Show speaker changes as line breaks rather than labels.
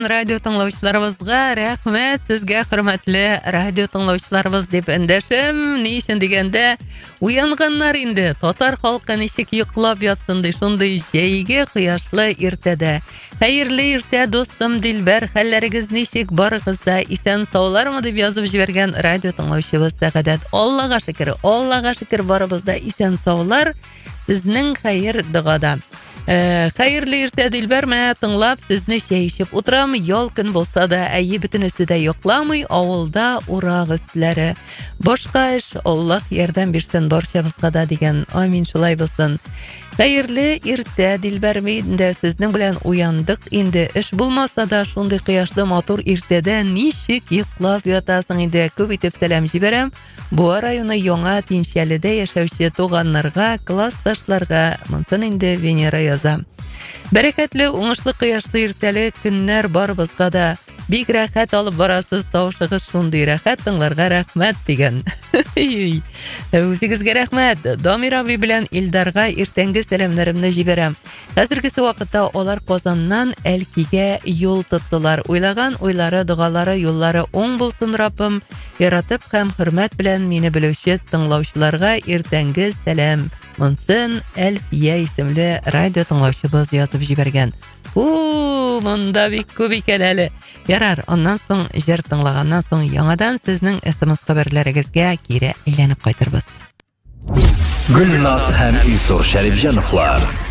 Радио тыңлаучыларыбызга рәхмәт, сезгә хөрмәтле радио тыңлаучыларыбыз дип эндәшем. Ни өчен дигәндә, уянганнар инде. Татар халкы ничек йоклап ятсын ди, шундый җәйге кояшлы иртәдә. Хәерле иртә, достым Дилбәр, хәлләрегез ничек, барыгыз да исән саулармы дип язып җибәргән радио тыңлаучыбыз Сәгадәт. Аллага шөкер, барыбыз да исән саулар. Сезнең хәер догада. Хәерле иртә, Дилбәр, менә тыңлап, сезне чәй эчеп утырам. Ял көн булса да, әйе бөтен өстедә йокламый, авылда урак өсләре. Башка эш, Аллаһ ярдәм бирсен барчабызга да дигән. Амин, шулай булсын. Хәерле иртә, Дилбәр, мен дә сезнең белән уяндык инде. Эш булмаса да, шундый кояшлы матур иртәдә ничек йоклап ятасың инде. Күп итеп сәлам җибәрәм. Буа районы Яңа Тинчәледә яшәүче туганнарга, классташларга, монсын инде Венера яза. Бәрәкәтле, уңышлы кояшлы иртәле көннәр барыбызга да. Бик рәхәт алып барасыз, тавышыгыз шундый рәхәт, тыңларга рәхмәт дигән. Үзегезгә рәхмәт. Дамир абый белән Илдарга иртәнге сәламнәремне җибәрәм. Хәзергесе вакытта алар Казаннан Әлкигә юл тоттылар. Уйлаган уйлары, дугалары, юллары уң булсын, Раббым. Яратып һәм хөрмәт белән мине белүче тыңлаучыларга иртәнге сәлам. Монсын Әлфия исемле радио тыңлаучыбыз язып җибәргән. Монда бик күп икән әле. Ярар, аннан соң җыр тыңлаганнан соң яңадан сезнең SMS хәбәрләрегезгә кире әйләнеп кайтырбыз.
Гөлназ һәм Илсур Шәрифҗановлар.